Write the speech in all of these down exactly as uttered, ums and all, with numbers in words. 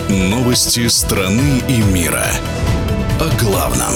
Новости страны и мира. О главном.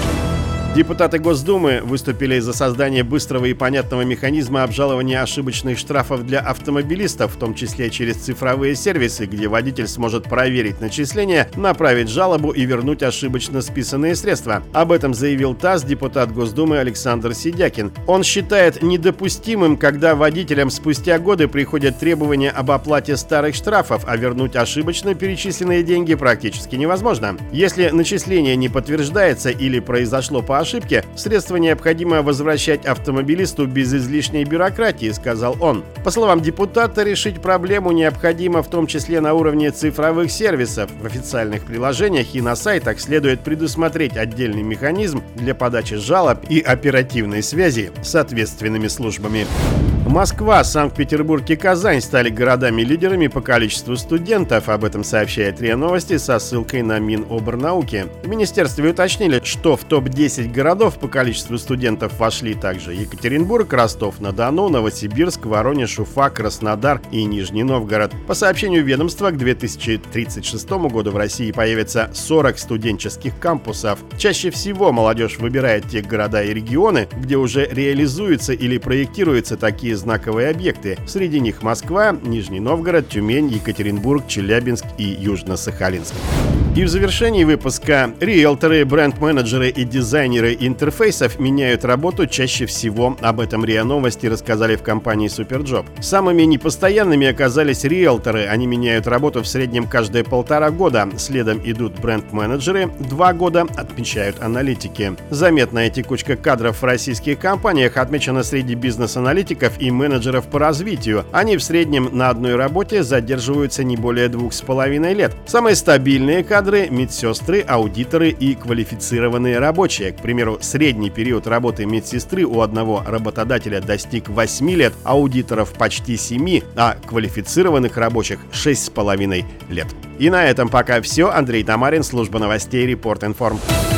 Депутаты Госдумы выступили за создание быстрого и понятного механизма обжалования ошибочных штрафов для автомобилистов, в том числе через цифровые сервисы, где водитель сможет проверить начисления, направить жалобу и вернуть ошибочно списанные средства. Об этом заявил ТАСС депутат Госдумы Александр Сидякин. Он считает недопустимым, когда водителям спустя годы приходят требования об оплате старых штрафов, а вернуть ошибочно перечисленные деньги практически невозможно. Если начисление не подтверждается или произошло по ошибке, средства необходимо возвращать автомобилисту без излишней бюрократии, сказал он. По словам депутата, решить проблему необходимо в том числе на уровне цифровых сервисов. В официальных приложениях и на сайтах следует предусмотреть отдельный механизм для подачи жалоб и оперативной связи с ответственными службами. Москва, Санкт-Петербург и Казань стали городами-лидерами по количеству студентов. Об этом сообщает РИА Новости со ссылкой на Минобрнауки. В министерстве уточнили, что в топ десять городов по количеству студентов вошли также Екатеринбург, Ростов-на-Дону, Новосибирск, Воронеж, Уфа, Краснодар и Нижний Новгород. По сообщению ведомства, к две тысячи тридцать шестому году в России появится сорок студенческих кампусов. Чаще всего молодежь выбирает те города и регионы, где уже реализуются или проектируются такие знаковые объекты. Среди них Москва, Нижний Новгород, Тюмень, Екатеринбург, Челябинск и Южно-Сахалинск. И в завершении выпуска риэлторы, бренд-менеджеры и дизайнеры интерфейсов меняют работу чаще всего. Об этом РИА Новости рассказали в компании Суперджоп. Самыми непостоянными оказались риэлторы. Они меняют работу в среднем каждые полтора года. Следом идут бренд-менеджеры. Два года, отмечают аналитики. Заметная текучка кадров в российских компаниях отмечена среди бизнес-аналитиков и менеджеров по развитию. Они в среднем на одной работе задерживаются не более двух с половиной лет. Самые стабильные кадры – медсестры, аудиторы и квалифицированные рабочие. К примеру, средний период работы медсестры у одного работодателя достиг восьми лет, аудиторов почти семи, а квалифицированных рабочих шесть с половиной лет. И на этом пока все. Андрей Тамарин, служба новостей Репорт Информ.